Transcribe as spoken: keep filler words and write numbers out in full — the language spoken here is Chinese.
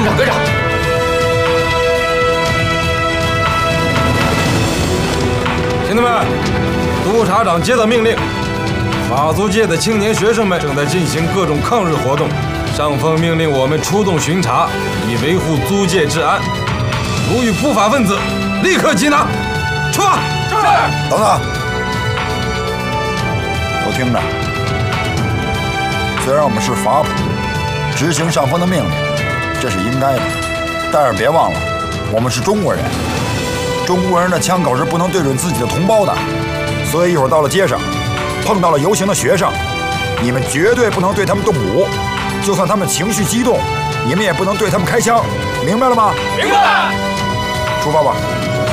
长，跟上。 兄弟们，督察长接到命令，法租界的青年学生们正在进行各种抗日活动。上峰命令我们出动巡查，以维护租界治安。如遇不法分子，立刻缉拿。出发！ 是。等等，都听着。虽然我们是法普，执行上峰的命令，这是应该的，但是别忘了，我们是中国人。中国人的枪口是不能对准自己的同胞的，所以一会儿到了街上，碰到了游行的学生，你们绝对不能对他们动武，就算他们情绪激动，你们也不能对他们开枪，明白了吗？ 明白。 出发吧。